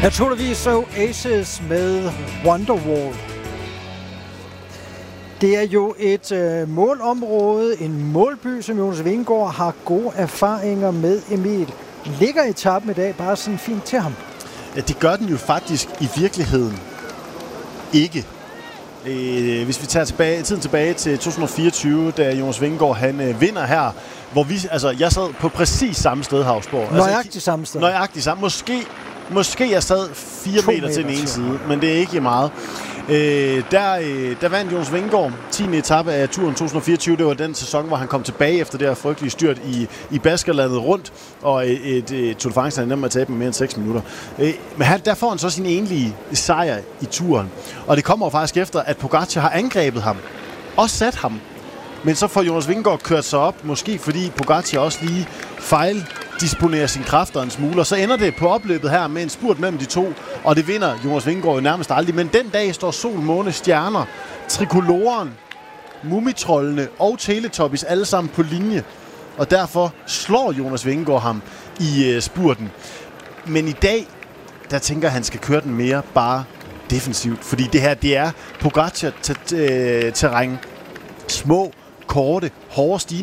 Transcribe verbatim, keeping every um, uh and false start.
Naturligvis Oasis med Wonderwall. Det er jo et øh, målområde, en målby, som Jonas Vingegaard har gode erfaringer med. Emil, ligger etappen i dag bare sådan fint til ham? Ja, det gør den jo faktisk i virkeligheden ikke. Øh, hvis vi tager tilbage, tiden tilbage til to tusind og fireogtyve, da Jonas Vingegaard han øh, vinder her, hvor vi, altså jeg sad på præcis samme sted, Havsborg. Nøjagtigt altså, samme sted. Nøjagtigt samme. Måske, måske jeg sad fire meter, meter til den ene side, men det er ikke meget. Øh, der, øh, der vandt Jonas Vingegaard tiende etape af turen to tusind og fireogtyve. Det var den sæson, hvor han kom tilbage efter det her frygtelige styrt i, i Baskerlandet rundt, og et, et, et Tour de France, han nemlig at tabe med mere end seks minutter. Øh, men han, der får han så sin enlige sejr i turen. Og det kommer jo faktisk efter, at Pogacar har angrebet ham og sat ham. Men så får Jonas Vingegaard kørt sig op, måske fordi Pogacar også lige fejldisponerer sine kræfter en smule, og så ender det på opløbet her med en spurt mellem de to, og det vinder Jonas Vingegaard jo nærmest aldrig. Men den dag står sol, måne, stjerner, trikoloren, mumitrollene og Teletubbies alle sammen på linje, og derfor slår Jonas Vingegaard ham i uh, spurten. Men i dag, der tænker han skal køre den mere bare defensivt, fordi det her, det er Pogacar-terræn. Små, korte, hårde stigninger.